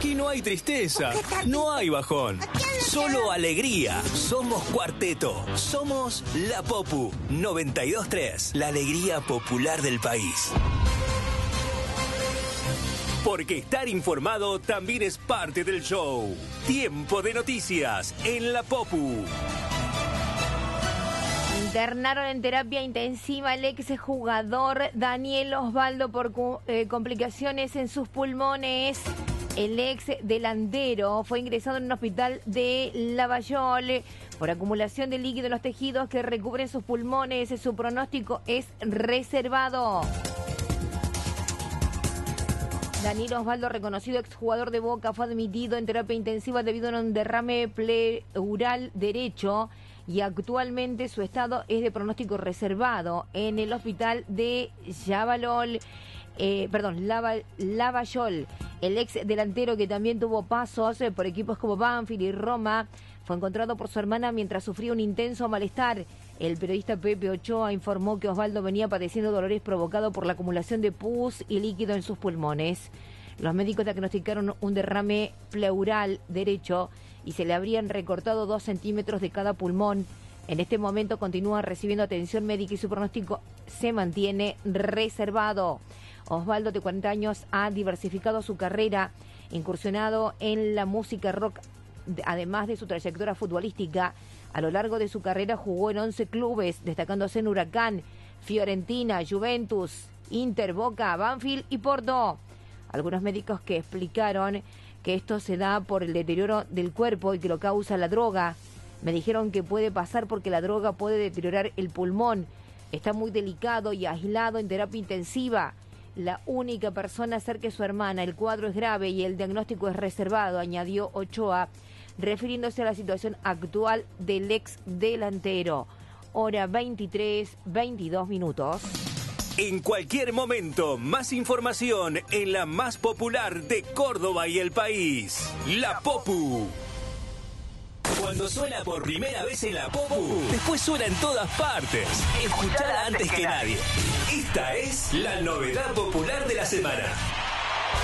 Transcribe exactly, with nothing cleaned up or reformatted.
Aquí no hay tristeza, no hay bajón, solo alegría. Somos Cuarteto, somos La Popu noventa y dos tres, la alegría popular del país. Porque estar informado también es parte del show. Tiempo de noticias en La Popu. Internaron en terapia intensiva al exjugador Daniel Osvaldo por eh, complicaciones en sus pulmones. El ex delantero fue ingresado en un hospital de Lavallol por acumulación de líquido en los tejidos que recubren sus pulmones. Su pronóstico es reservado. Daniel Osvaldo, reconocido exjugador de Boca, fue admitido en terapia intensiva debido a un derrame pleural derecho y actualmente su estado es de pronóstico reservado en el hospital de Lavallol. Eh, perdón, Lava, Lavallol. El ex delantero, que también tuvo pasos por equipos como Banfield y Roma, fue encontrado por su hermana mientras sufría un intenso malestar. El periodista Pepe Ochoa informó que Osvaldo venía padeciendo dolores provocados por la acumulación de pus y líquido en sus pulmones. Los médicos diagnosticaron un derrame pleural derecho y se le habrían recortado dos centímetros de cada pulmón. En este momento continúa recibiendo atención médica y su pronóstico se mantiene reservado. Osvaldo, de cuarenta años, ha diversificado su carrera, incursionado en la música rock, además de su trayectoria futbolística. A lo largo de su carrera jugó en once clubes, destacándose en Huracán, Fiorentina, Juventus, Inter, Boca, Banfield y Porto. Algunos médicos que explicaron que esto se da por el deterioro del cuerpo y que lo causa la droga. Me dijeron que puede pasar porque la droga puede deteriorar el pulmón. Está muy delicado y aislado en terapia intensiva. La única persona a hacer que su hermana. El cuadro es grave y el diagnóstico es reservado, añadió Ochoa, refiriéndose a la situación actual del ex delantero. Hora veintitrés, veintidós minutos. En cualquier momento, más información en la más popular de Córdoba y el país, La Popu. Cuando suena por primera vez en La Popu, después suena en todas partes. Escuchala antes que nadie. Esta es la novedad popular de la semana.